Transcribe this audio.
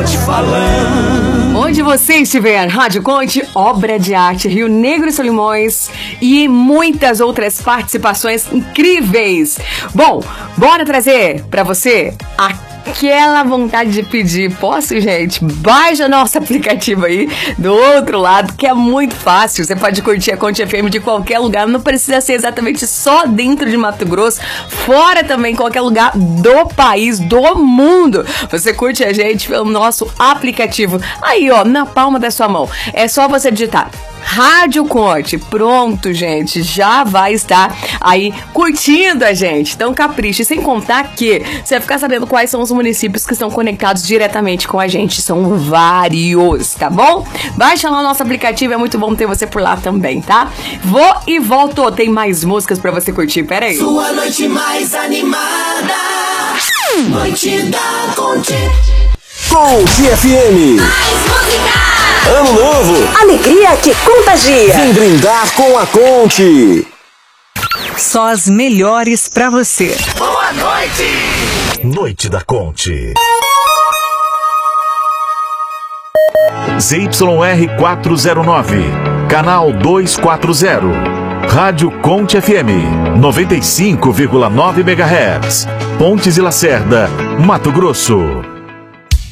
Conte falando. Onde você estiver, Rádio Conte, obra de arte, Rio Negro e Solimões e muitas outras participações incríveis. Bom, bora trazer pra você aquela vontade de pedir. Posso, gente? Baixa nosso aplicativo aí do outro lado, que é muito fácil. Você pode curtir a Conte FM de qualquer lugar. Não precisa ser exatamente só dentro de Mato Grosso, fora também, qualquer lugar do país, do mundo. Você curte a gente pelo nosso aplicativo. Aí, ó, na palma da sua mão. É só você digitar Rádio Conte. Pronto, gente, já vai estar aí curtindo a gente. Então capriche, sem contar que você vai ficar sabendo quais são os municípios que estão conectados diretamente com a gente. São vários, tá bom? Baixa lá o nosso aplicativo, é muito bom ter você por lá também, tá? Vou e volto, tem mais músicas pra você curtir, pera aí. Sua noite mais animada, Noite da Conte. Conte FM. Mais música. Ano novo. Alegria que contagia. Vem brindar com a Conte. Só as melhores pra você. Boa noite. Noite da Conte. ZYR 409, canal 240. Rádio Conte FM, 95,9 MHz. Pontes e Lacerda, Mato Grosso.